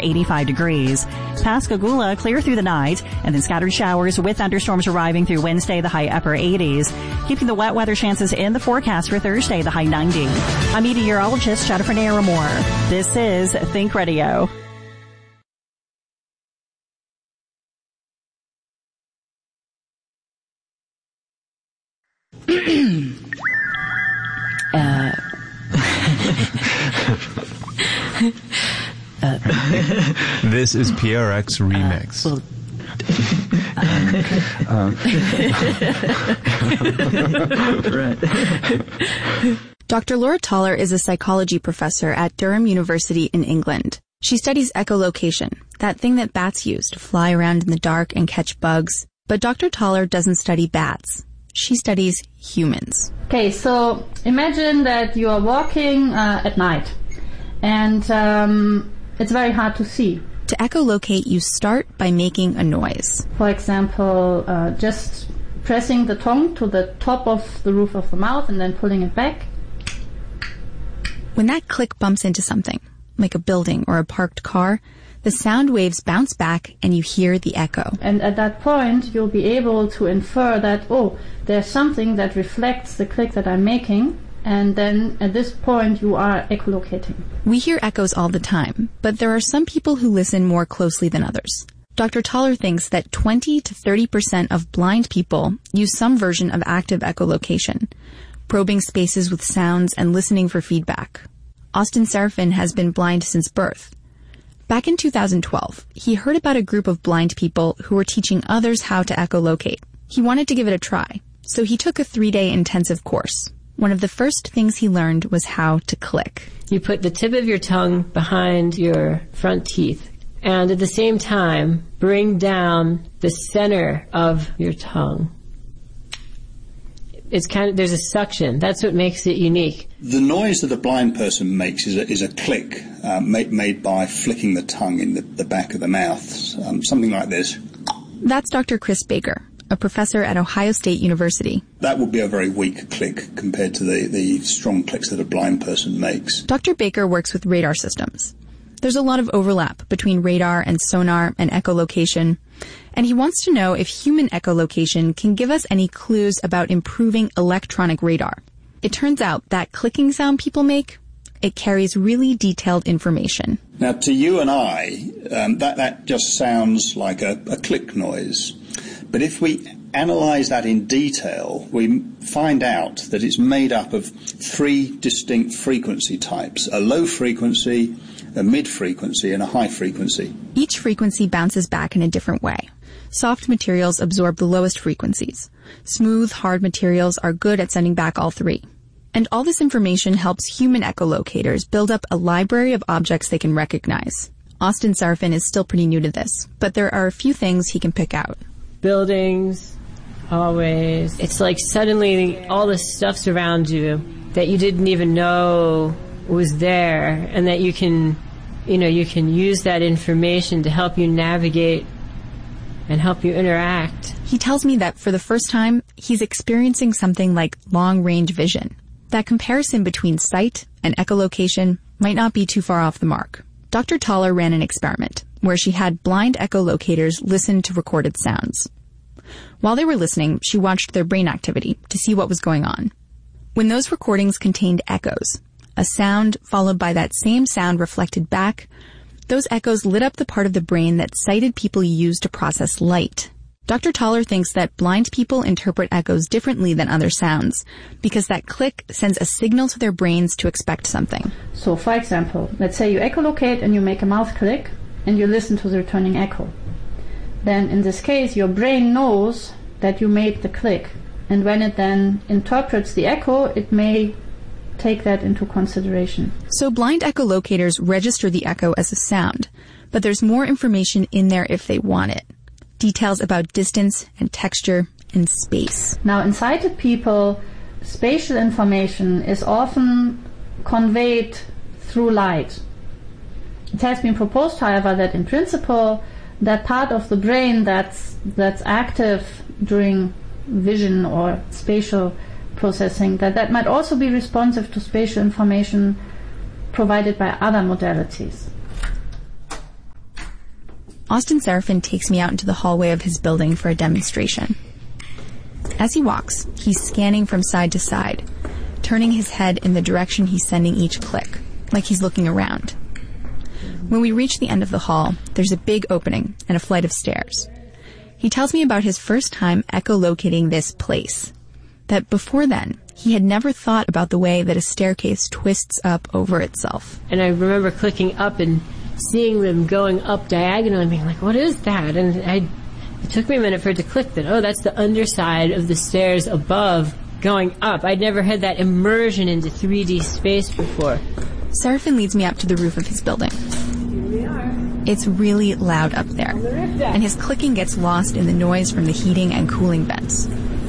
85 degrees. Pascagoula, clear through the night, and then scattered showers with thunderstorms arriving through Wednesday, the high upper 80s. Keeping the wet weather chances in the forecast for Thursday, the high 90. I'm meteorologist Jennifer Naramore. This is Think Radio. This is PRX Remix. Dr. Laura Toller is a psychology professor at Durham University in England. She studies echolocation, that thing that bats use to fly around in the dark and catch bugs. But Dr. Toller doesn't study bats. She studies humans. Okay, so imagine that you are walking at night, and it's very hard to see. To echolocate, you start by making a noise. For example, just pressing the tongue to the top of the roof of the mouth and then pulling it back. When that click bumps into something, like a building or a parked car, the sound waves bounce back and you hear the echo. And at that point, you'll be able to infer that, oh, there's something that reflects the click that I'm making. And then at this point, you are echolocating. We hear echoes all the time, but there are some people who listen more closely than others. Dr. Toller thinks that 20 to 30% of blind people use some version of active echolocation, probing spaces with sounds and listening for feedback. Austin Serafin has been blind since birth. Back in 2012, he heard about a group of blind people who were teaching others how to echolocate. He wanted to give it a try, so he took a 3-day intensive course. One of the first things he learned was how to click. You put the tip of your tongue behind your front teeth, and at the same time, bring down the center of your tongue. It's there's a suction. That's what makes it unique. The noise that a blind person makes is a click made by flicking the tongue in the back of the mouth, something like this. That's Dr. Chris Baker, a professor at Ohio State University. That would be a very weak click compared to the strong clicks that a blind person makes. Dr. Baker works with radar systems. There's a lot of overlap between radar and sonar and echolocation, and he wants to know if human echolocation can give us any clues about improving electronic radar. It turns out that clicking sound people make, it carries really detailed information. Now, to you and I, that just sounds like a click noise. But if we analyze that in detail, we find out that it's made up of 3 distinct frequency types: a low frequency, a mid-frequency, and a high frequency. Each frequency bounces back in a different way. Soft materials absorb the lowest frequencies. Smooth, hard materials are good at sending back all 3. And all this information helps human echolocators build up a library of objects they can recognize. Austin Serafin is still pretty new to this, but there are a few things he can pick out. Buildings, hallways. It's like suddenly all the stuff's around you that you didn't even know was there, and that you can use that information to help you navigate and help you interact. He tells me that for the first time, he's experiencing something like long-range vision. That comparison between sight and echolocation might not be too far off the mark. Dr. Toller ran an experiment where she had blind echolocators listen to recorded sounds. While they were listening, she watched their brain activity to see what was going on. When those recordings contained echoes, a sound followed by that same sound reflected back, those echoes lit up the part of the brain that sighted people use to process light. Dr. Toller thinks that blind people interpret echoes differently than other sounds because that click sends a signal to their brains to expect something. So, for example, let's say you echolocate and you make a mouth click and you listen to the returning echo. Then, in this case, your brain knows that you made the click. And when it then interprets the echo, it may take that into consideration. So blind echolocators register the echo as a sound, but there's more information in there if they want it. Details about distance and texture and space. Now, in sighted people, spatial information is often conveyed through light. It has been proposed, however, that in principle, that part of the brain that's active during vision or spatial processing, that might also be responsive to spatial information provided by other modalities. Austin Serafin takes me out into the hallway of his building for a demonstration. As he walks, he's scanning from side to side, turning his head in the direction he's sending each click, like he's looking around. When we reach the end of the hall, there's a big opening and a flight of stairs. He tells me about his first time echolocating this place, that before then, he had never thought about the way that a staircase twists up over itself. And I remember clicking up and seeing them going up diagonally and being like, what is that? And it took me a minute for it to click that, oh, that's the underside of the stairs above going up. I'd never had that immersion into 3D space before. Serafin leads me up to the roof of his building. Here we are. It's really loud up there, and his clicking gets lost in the noise from the heating and cooling vents.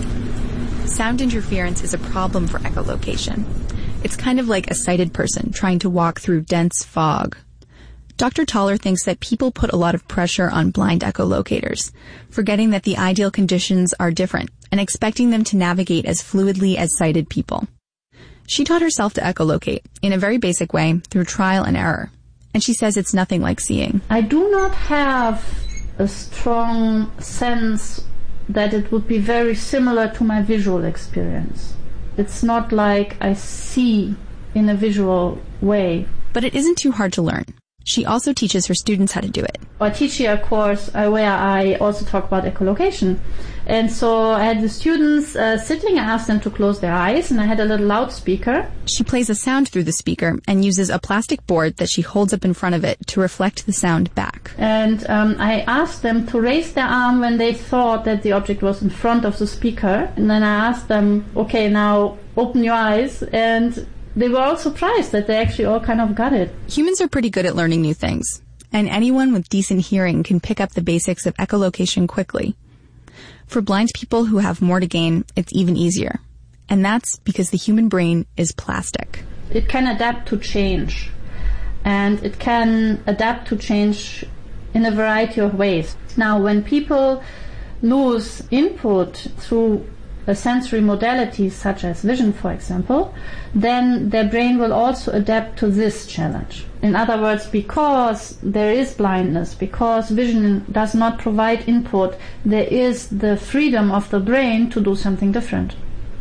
Sound interference is a problem for echolocation. It's kind of like a sighted person trying to walk through dense fog. Dr. Toller thinks that people put a lot of pressure on blind echolocators, forgetting that the ideal conditions are different and expecting them to navigate as fluidly as sighted people. She taught herself to echolocate in a very basic way through trial and error, and she says it's nothing like seeing. I do not have a strong sense that it would be very similar to my visual experience. It's not like I see in a visual way. But it isn't too hard to learn. She also teaches her students how to do it. I teach here a course where I also talk about echolocation. And so I had the students sitting, I asked them to close their eyes, and I had a little loudspeaker. She plays a sound through the speaker and uses a plastic board that she holds up in front of it to reflect the sound back. And I asked them to raise their arm when they thought that the object was in front of the speaker. And then I asked them, okay, now open your eyes. And they were all surprised that they actually all kind of got it. Humans are pretty good at learning new things, and anyone with decent hearing can pick up the basics of echolocation quickly. For blind people who have more to gain, it's even easier. And that's because the human brain is plastic. It can adapt to change, and it can adapt to change in a variety of ways. Now, when people lose input through a sensory modality such as vision, for example, then their brain will also adapt to this challenge. In other words, because there is blindness, because vision does not provide input, there is the freedom of the brain to do something different.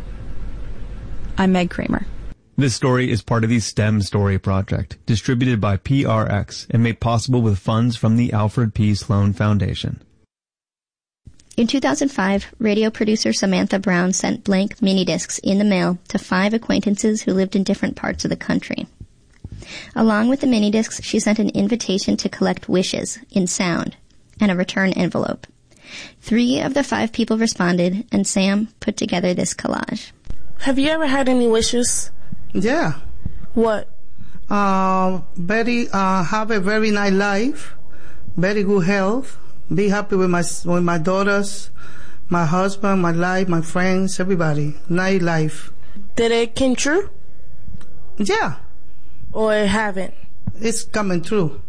I'm Meg Kramer. This story is part of the STEM Story Project, distributed by PRX and made possible with funds from the Alfred P. Sloan Foundation. In 2005, radio producer Samantha Brown sent blank mini-discs in the mail to 5 acquaintances who lived in different parts of the country. Along with the mini-discs, she sent an invitation to collect wishes in sound and a return envelope. 3 of the 5 people responded, and Sam put together this collage. Have you ever had any wishes? Yeah. What? Have a very nice life, very good health. Be happy with my daughters, my husband, my life, my friends, everybody. Nice life. Did it come true? Yeah. Or it haven't? It's coming true.